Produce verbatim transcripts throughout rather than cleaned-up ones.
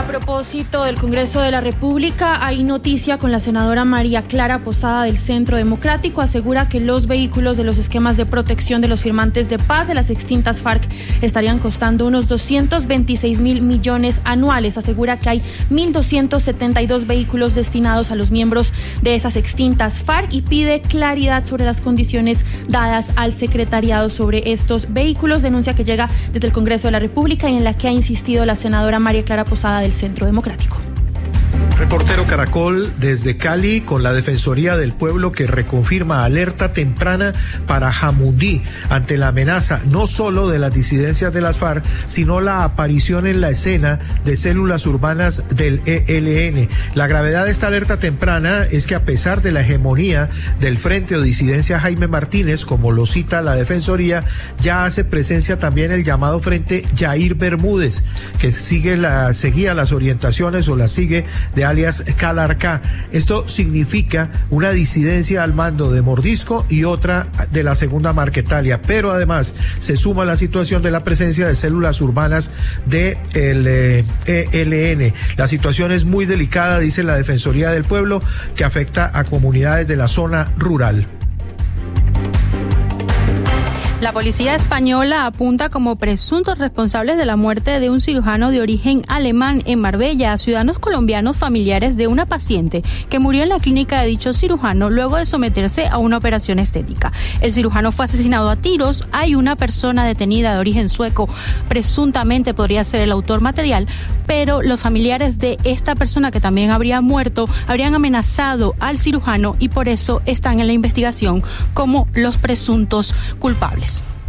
A propósito del Congreso de la República, hay noticia con la senadora María Clara Posada del Centro Democrático. Asegura que los vehículos de los esquemas de protección de los firmantes de paz de las extintas FARC estarían costando unos doscientos veintiséis mil millones anuales. Asegura que hay mil doscientos setenta y dos vehículos destinados a los miembros de esas extintas FARC y pide claridad sobre las condiciones dadas al secretariado sobre estos vehículos. Denuncia que llega desde el Congreso de la República y en la que ha insistido la senadora María Clara Posada del Centro Democrático. Reportero Caracol desde Cali con la Defensoría del Pueblo que reconfirma alerta temprana para Jamundí ante la amenaza no solo de las disidencias de las FARC, sino la aparición en la escena de células urbanas del E L N. La gravedad de esta alerta temprana es que a pesar de la hegemonía del Frente o disidencia Jaime Martínez, como lo cita la Defensoría, ya hace presencia también el llamado Frente Yair Bermúdez, que sigue la, seguía las orientaciones o las sigue de alias Calarcá. Esto significa una disidencia al mando de Mordisco y otra de la Segunda Marquetalia, pero además se suma la situación de la presencia de células urbanas del eh, E L N. La situación es muy delicada, dice la Defensoría del Pueblo, que afecta a comunidades de la zona rural. La policía española apunta como presuntos responsables de la muerte de un cirujano de origen alemán en Marbella a ciudadanos colombianos familiares de una paciente que murió en la clínica de dicho cirujano luego de someterse a una operación estética. El cirujano fue asesinado a tiros. Hay una persona detenida de origen sueco, presuntamente podría ser el autor material, pero los familiares de esta persona que también habría muerto habrían amenazado al cirujano y por eso están en la investigación como los presuntos culpables.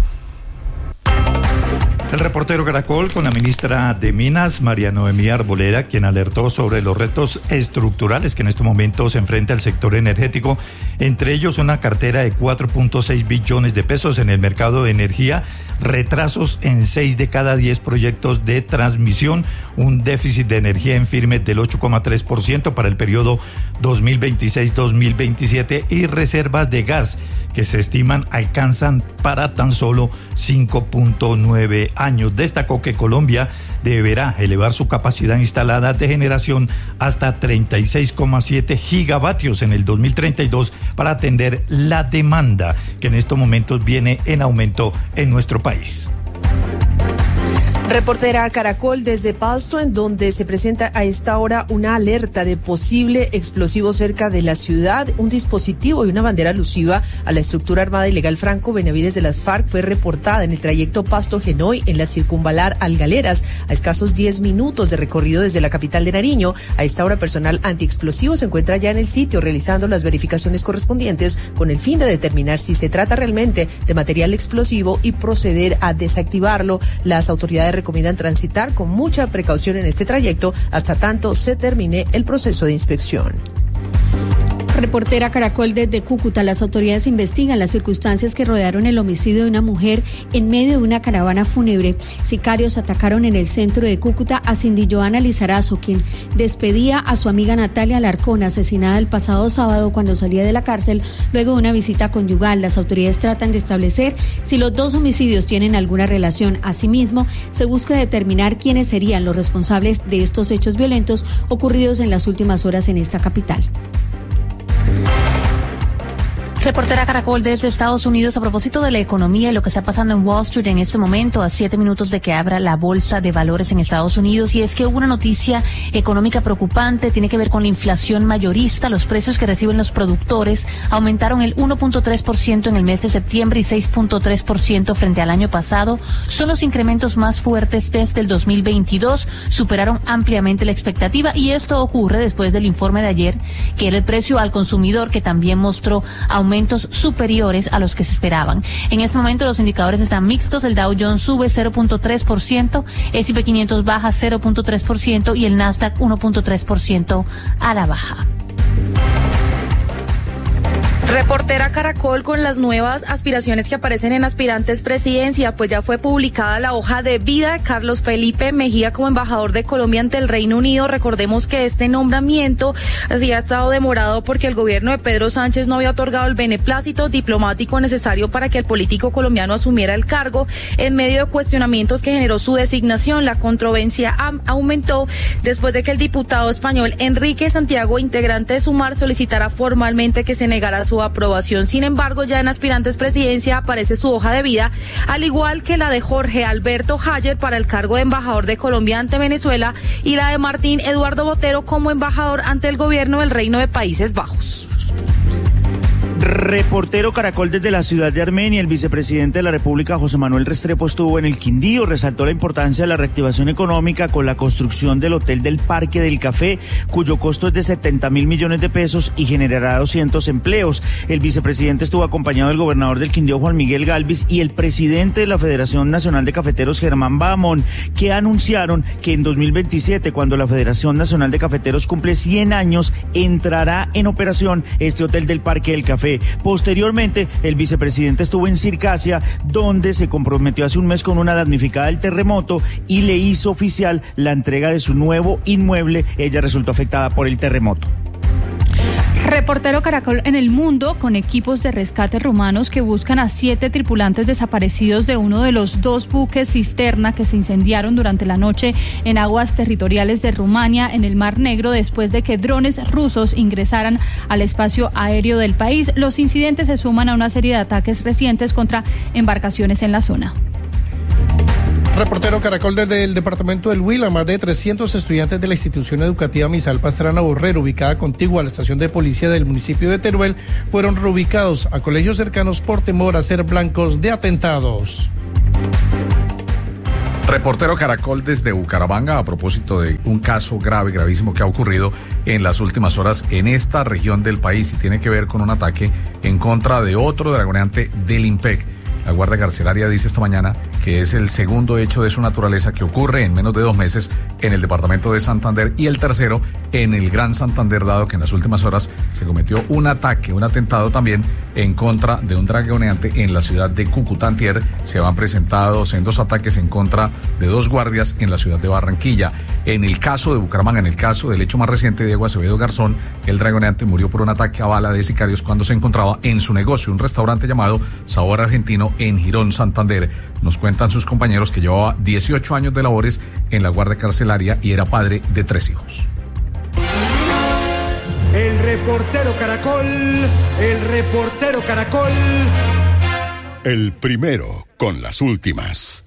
El reportero Caracol con la ministra de Minas, María Noemí Arboleda, quien alertó sobre los retos estructurales que en este momento se enfrenta el sector energético, entre ellos una cartera de cuatro punto seis billones de pesos en el mercado de energía, retrasos en seis de cada diez proyectos de transmisión, un déficit de energía en firme del ocho coma tres por ciento para el periodo dos mil veintiséis dos mil veintisiete y reservas de gas que se estiman alcanzan para tan solo cinco punto nueve años. Destacó que Colombia deberá elevar su capacidad instalada de generación hasta treinta y seis coma siete gigavatios en el dos mil treinta y dos para atender la demanda que en estos momentos viene en aumento en nuestro país. Reportera Caracol desde Pasto, en donde se presenta a esta hora una alerta de posible explosivo cerca de la ciudad. Un dispositivo y una bandera alusiva a la estructura armada ilegal Franco Benavides de las FARC fue reportada en el trayecto Pasto-Genoy en la circunvalar Algaleras, a escasos diez minutos de recorrido desde la capital de Nariño. A esta hora personal antiexplosivo se encuentra ya en el sitio realizando las verificaciones correspondientes con el fin de determinar si se trata realmente de material explosivo y proceder a desactivarlo. Las autoridades recomiendan transitar con mucha precaución en este trayecto hasta tanto se termine el proceso de inspección. Reportera Caracol desde Cúcuta. Las autoridades investigan las circunstancias que rodearon el homicidio de una mujer en medio de una caravana fúnebre. Sicarios atacaron en el centro de Cúcuta a Cindy Joana Lizarazo, quien despedía a su amiga Natalia Alarcón, asesinada el pasado sábado cuando salía de la cárcel luego de una visita conyugal. Las autoridades tratan de establecer si los dos homicidios tienen alguna relación. Asimismo, se busca determinar quiénes serían los responsables de estos hechos violentos ocurridos en las últimas horas en esta capital. Reportera Caracol desde Estados Unidos a propósito de la economía y lo que está pasando en Wall Street en este momento, a siete minutos de que abra la bolsa de valores en Estados Unidos, y es que hubo una noticia económica preocupante, tiene que ver con la inflación mayorista. Los precios que reciben los productores aumentaron el uno punto tres por ciento en el mes de septiembre y seis punto tres por ciento frente al año pasado. Son los incrementos más fuertes desde el dos mil veintidós, superaron ampliamente la expectativa, y esto ocurre después del informe de ayer, que era el precio al consumidor, que también mostró aumentos superiores a los que se esperaban. En este momento los indicadores están mixtos. El Dow Jones sube cero punto tres por ciento, ese y pe quinientos baja cero punto tres por ciento y el Nasdaq uno punto tres por ciento a la baja. Reportera Caracol con las nuevas aspiraciones que aparecen en Aspirantes Presidencia, pues ya fue publicada la hoja de vida de Carlos Felipe Mejía como embajador de Colombia ante el Reino Unido. Recordemos que este nombramiento así ha estado demorado porque el gobierno de Pedro Sánchez no había otorgado el beneplácito diplomático necesario para que el político colombiano asumiera el cargo. En medio de cuestionamientos que generó su designación, la controversia aumentó después de que el diputado español Enrique Santiago, integrante de Sumar, solicitara formalmente que se negara su aprobación. Sin embargo, ya en Aspirantes Presidencia aparece su hoja de vida, al igual que la de Jorge Alberto Hayer para el cargo de embajador de Colombia ante Venezuela y la de Martín Eduardo Botero como embajador ante el gobierno del Reino de Países Bajos. Reportero Caracol desde la ciudad de Armenia. El vicepresidente de la República, José Manuel Restrepo, estuvo en el Quindío, resaltó la importancia de la reactivación económica con la construcción del Hotel del Parque del Café, cuyo costo es de setenta mil millones de pesos y generará doscientos empleos. El vicepresidente estuvo acompañado del gobernador del Quindío, Juan Miguel Galvis, y el presidente de la Federación Nacional de Cafeteros, Germán Bahamón, que anunciaron que en dos mil veintisiete, cuando la Federación Nacional de Cafeteros cumple cien años, entrará en operación este Hotel del Parque del Café. Posteriormente, el vicepresidente estuvo en Circasia, donde se comprometió hace un mes con una damnificada del terremoto y le hizo oficial la entrega de su nuevo inmueble. Ella resultó afectada por el terremoto. Reportero Caracol en el mundo, con equipos de rescate rumanos que buscan a siete tripulantes desaparecidos de uno de los dos buques cisterna que se incendiaron durante la noche en aguas territoriales de Rumania en el Mar Negro después de que drones rusos ingresaran al espacio aéreo del país. Los incidentes se suman a una serie de ataques recientes contra embarcaciones en la zona. Reportero Caracol desde el departamento del Huila. Más de trescientos estudiantes de la institución educativa Misal Pastrana Borrero, ubicada contigua a la estación de policía del municipio de Teruel, fueron reubicados a colegios cercanos por temor a ser blancos de atentados. Reportero Caracol desde Bucaramanga a propósito de un caso grave, gravísimo que ha ocurrido en las últimas horas en esta región del país y tiene que ver con un ataque en contra de otro dragoneante del IMPEC. La Guardia Carcelaria dice esta mañana que es el segundo hecho de su naturaleza que ocurre en menos de dos meses en el departamento de Santander y el tercero en el Gran Santander, dado que en las últimas horas se cometió un ataque, un atentado también en contra de un dragoneante en la ciudad de Cúcuta. Antier se han presentado sendos ataques en contra de dos guardias en la ciudad de Barranquilla. En el caso de Bucaramanga, en el caso del hecho más reciente de Diego Acevedo Garzón, el dragoneante murió por un ataque a bala de sicarios cuando se encontraba en su negocio, un restaurante llamado Sabor Argentino en Girón, Santander. Nos cuentan sus compañeros que llevaba dieciocho años de labores en la Guardia Carcelaria y era padre de tres hijos. El reportero Caracol, el reportero Caracol. El primero con las últimas.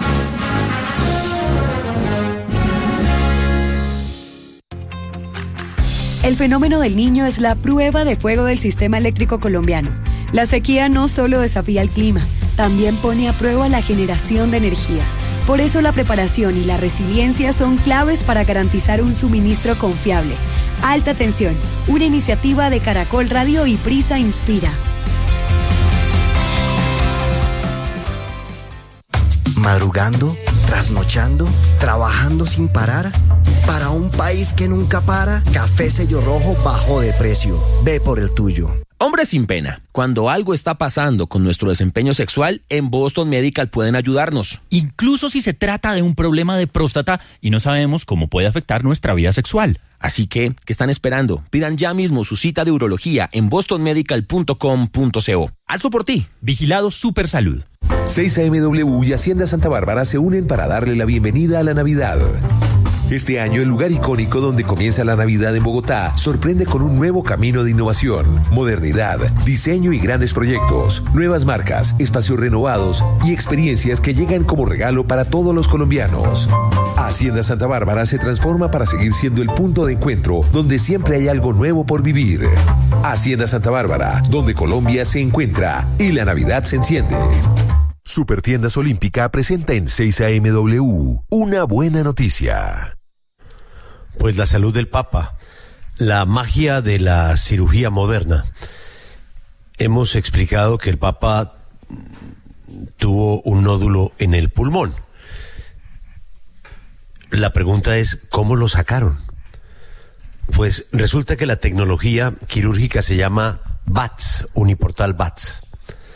El fenómeno del Niño es la prueba de fuego del sistema eléctrico colombiano. La sequía no solo desafía el clima, también pone a prueba la generación de energía. Por eso la preparación y la resiliencia son claves para garantizar un suministro confiable. Alta tensión, una iniciativa de Caracol Radio y Prisa Inspira. Madrugando, trasnochando, trabajando sin parar. Para un país que nunca para, Café Sello Rojo bajó de precio. Ve por el tuyo. Hombre sin pena, cuando algo está pasando con nuestro desempeño sexual, en Boston Medical pueden ayudarnos. Incluso si se trata de un problema de próstata y no sabemos cómo puede afectar nuestra vida sexual. Así que, ¿qué están esperando? Pidan ya mismo su cita de urología en boston medical punto com punto co. Hazlo por ti. Vigilado Supersalud. seis A M W y Hacienda Santa Bárbara se unen para darle la bienvenida a la Navidad. Este año, el lugar icónico donde comienza la Navidad en Bogotá sorprende con un nuevo camino de innovación, modernidad, diseño y grandes proyectos, nuevas marcas, espacios renovados y experiencias que llegan como regalo para todos los colombianos. Hacienda Santa Bárbara se transforma para seguir siendo el punto de encuentro donde siempre hay algo nuevo por vivir. Hacienda Santa Bárbara, donde Colombia se encuentra y la Navidad se enciende. Supertiendas Olímpica presenta en seis A M W una buena noticia. Pues la salud del Papa, la magia de la cirugía moderna. Hemos explicado que el Papa tuvo un nódulo en el pulmón. La pregunta es, ¿cómo lo sacaron? Pues resulta que la tecnología quirúrgica se llama B A T S, Uniportal B A T S.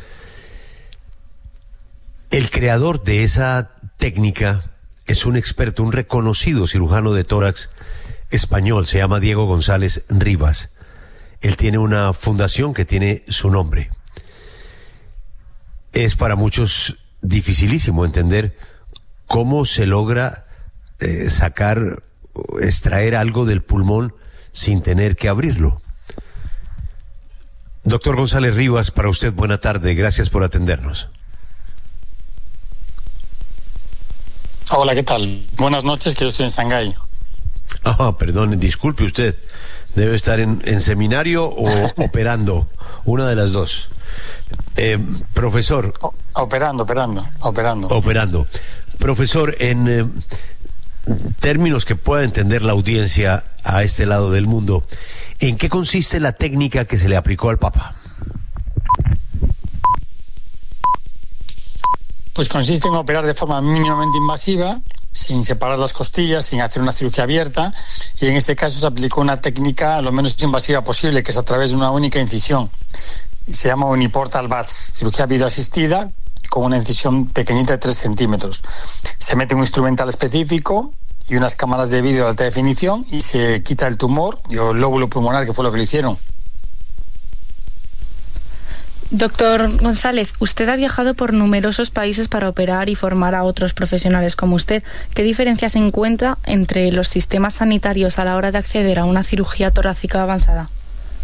El creador de esa técnica es un experto, un reconocido cirujano de tórax español, se llama Diego González Rivas. Él tiene una fundación que tiene su nombre. Es para muchos dificilísimo entender cómo se logra eh, sacar, extraer algo del pulmón sin tener que abrirlo. Doctor González Rivas, para usted buena tarde, gracias por atendernos. Hola, ¿qué tal? Buenas noches, que yo estoy en Shanghái. Ah, perdón, disculpe usted, debe estar en, en seminario o operando, una de las dos. Eh, profesor. O, operando, operando, operando. Operando. Profesor, en eh, términos que pueda entender la audiencia a este lado del mundo, ¿en qué consiste la técnica que se le aplicó al Papa? Pues consiste en operar de forma mínimamente invasiva, sin separar las costillas, sin hacer una cirugía abierta, y en este caso se aplicó una técnica lo menos invasiva posible, que es a través de una única incisión. Se llama Uniportal B A T S, cirugía videoasistida, con una incisión pequeñita de tres centímetros. Se mete un instrumental específico y unas cámaras de vídeo de alta definición y se quita el tumor y el lóbulo pulmonar, que fue lo que le hicieron. Doctor González, usted ha viajado por numerosos países para operar y formar a otros profesionales como usted. ¿Qué diferencia se encuentra entre los sistemas sanitarios a la hora de acceder a una cirugía torácica avanzada?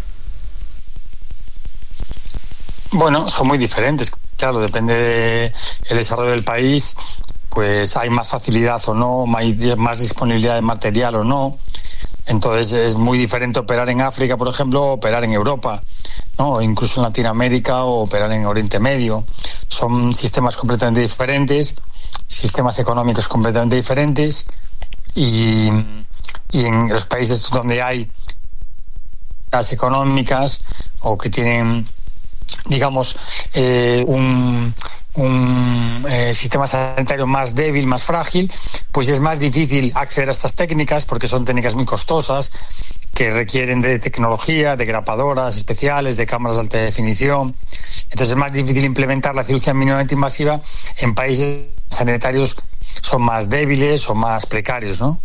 Bueno, son muy diferentes. Claro, depende del desarrollo del país, pues hay más facilidad o no, más disponibilidad de material o no. Entonces es muy diferente operar en África, por ejemplo, o operar en Europa, ¿no? O incluso en Latinoamérica o operar en Oriente Medio. Son sistemas completamente diferentes, sistemas económicos completamente diferentes, y, y en los países donde hay las económicas o que tienen, digamos, eh, un, un eh, sistema sanitario más débil, más frágil, pues es más difícil acceder a estas técnicas porque son técnicas muy costosas que requieren de tecnología, de grapadoras especiales, de cámaras de alta definición. Entonces es más difícil implementar la cirugía mínimamente invasiva en países sanitarios son más débiles o más precarios, ¿no?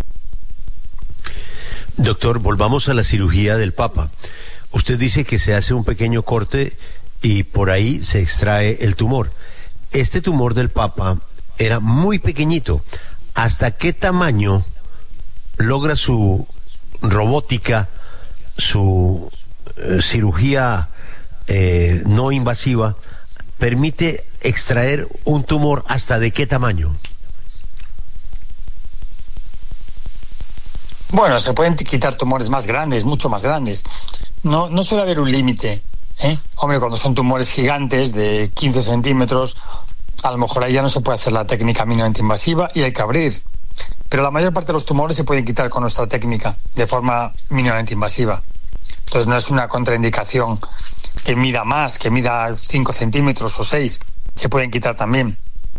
Doctor, volvamos a la cirugía del Papa. Usted dice que se hace un pequeño corte y por ahí se extrae el tumor. Este tumor del Papa era muy pequeñito. ¿Hasta qué tamaño logra su robótica, su eh, cirugía eh, no invasiva, permite extraer un tumor hasta de qué tamaño? Bueno, se pueden quitar tumores más grandes, mucho más grandes. No, no suele haber un límite, ¿eh? Hombre, cuando son tumores gigantes de quince centímetros, a lo mejor ahí ya no se puede hacer la técnica mínimamente invasiva y hay que abrir. Pero la mayor parte de los tumores se pueden quitar con nuestra técnica de forma mínimamente invasiva. Entonces no es una contraindicación que mida más, que mida cinco centímetros o seis. Se pueden quitar también.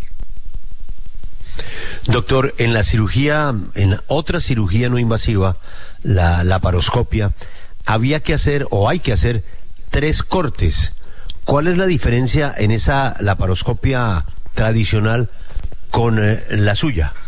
Doctor, en la cirugía, en la otra cirugía no invasiva, la laparoscopia, había que hacer o hay que hacer tres cortes. ¿Cuál es la diferencia en esa laparoscopia tradicional con eh, la suya?